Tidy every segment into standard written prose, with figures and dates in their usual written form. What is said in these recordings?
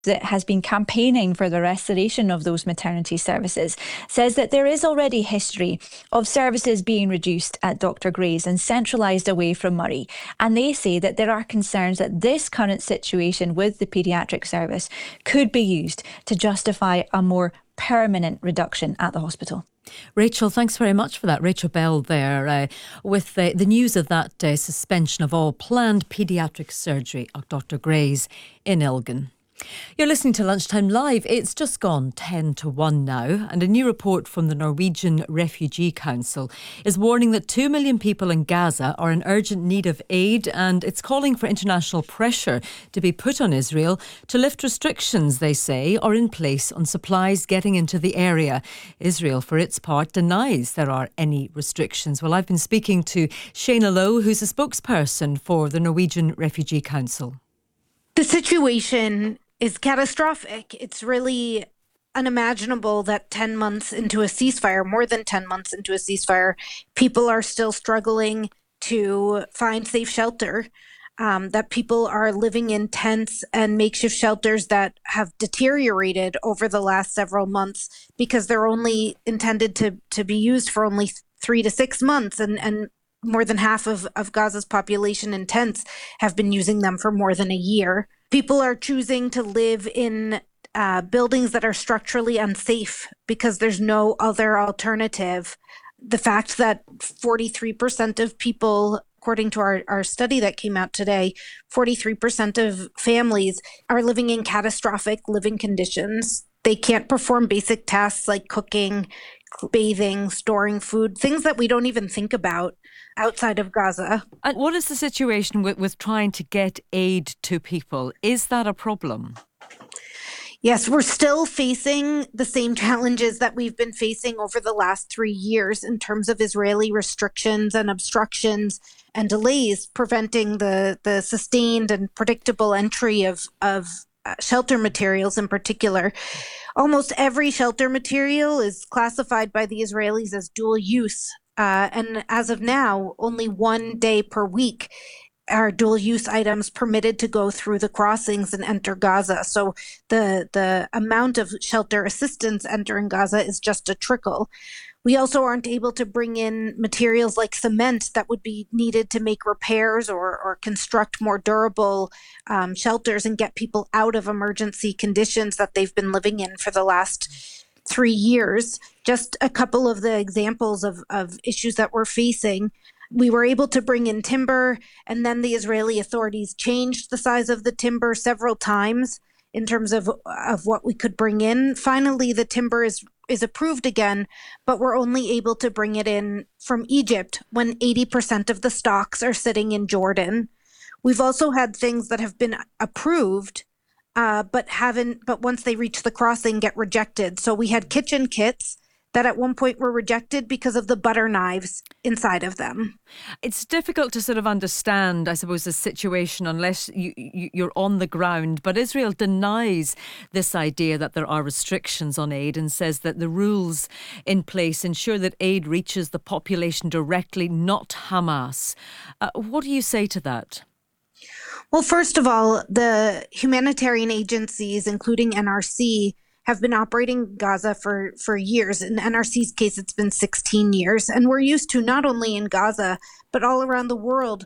that has been campaigning for the restoration of those maternity services, says that there is already history of services being reduced at Dr. Gray's and centralised away from Murray. And they say that there are concerns that this current situation with the paediatric service could be used to justify a more permanent reduction at the hospital. Rachel, thanks very much for that. Rachel Bell there with the news of that suspension of all planned paediatric surgery at Dr. Gray's in Elgin. You're listening to Lunchtime Live. It's just gone 10 to 1 now, and a new report from the Norwegian Refugee Council is warning that 2 million people in Gaza are in urgent need of aid, and it's calling for international pressure to be put on Israel to lift restrictions, they say, are in place on supplies getting into the area. Israel, for its part, denies there are any restrictions. Well, I've been speaking to Shayna Lowe, who's a spokesperson for the Norwegian Refugee Council. The situation is catastrophic. It's really unimaginable that 10 months into a ceasefire, more than 10 months into a ceasefire, people are still struggling to find safe shelter, that people are living in tents and makeshift shelters that have deteriorated over the last several months because they're only intended to be used for only 3 to 6 months. And more than half of Gaza's population in tents have been using them for more than a year. People are choosing to live in buildings that are structurally unsafe because there's no other alternative. The fact that 43% of people, according to our study that came out today, 43% of families are living in catastrophic living conditions. They can't perform basic tasks like cooking, bathing, storing food, things that we don't even think about outside of Gaza. And what is the situation with trying to get aid to people? Is that a problem? Yes, we're still facing the same challenges that we've been facing over the last 3 years in terms of Israeli restrictions and obstructions and delays preventing the sustained and predictable entry of shelter materials in particular. Almost every shelter material is classified by the Israelis as dual use. And as of now, only 1 day per week are dual use items permitted to go through the crossings and enter Gaza. So the amount of shelter assistance entering Gaza is just a trickle. We also aren't able to bring in materials like cement that would be needed to make repairs or construct more durable shelters and get people out of emergency conditions that they've been living in for the last 3 years. Just a couple of the examples of issues that we're facing. We were able to bring in timber, and then the Israeli authorities changed the size of the timber several times in terms of what we could bring in. Finally, the timber is approved again, but we're only able to bring it in from Egypt when 80% of the stocks are sitting in Jordan. We've also had things that have been approved, but once they reach the crossing, get rejected. So we had kitchen kits that at one point were rejected because of the butter knives inside of them. It's difficult to sort of understand, I suppose, the situation unless you're on the ground. But Israel denies this idea that there are restrictions on aid and says that the rules in place ensure that aid reaches the population directly, not Hamas. What do you say to that? Well, first of all, the humanitarian agencies, including NRC, have been operating Gaza for years. In NRC's case, it's been 16 years. And we're used to, not only in Gaza, but all around the world,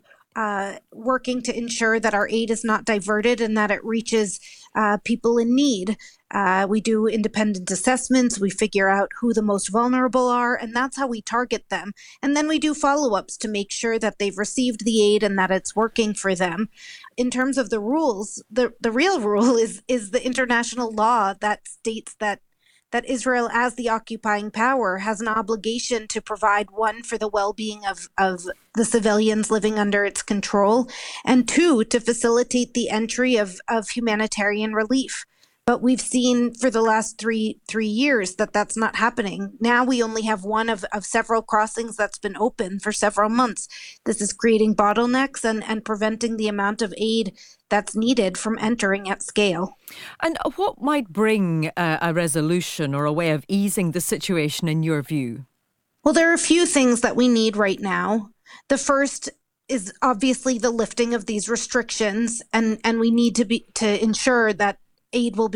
working to ensure that our aid is not diverted and that it reaches people in need. We do independent assessments. We figure out who the most vulnerable are, and that's how we target them. And then we do follow-ups to make sure that they've received the aid and that it's working for them. In terms of the rules, the real rule is the international law that states that Israel, as the occupying power, has an obligation to provide, one, for the well-being of the civilians living under its control, and two, to facilitate the entry of humanitarian relief. But we've seen for the last three years that that's not happening. Now we only have one of several crossings that's been open for several months. This is creating bottlenecks and preventing the amount of aid that's needed from entering at scale. And what might bring a resolution or a way of easing the situation in your view? Well, there are a few things that we need right now. The first is obviously the lifting of these restrictions, and we need to ensure that aid will be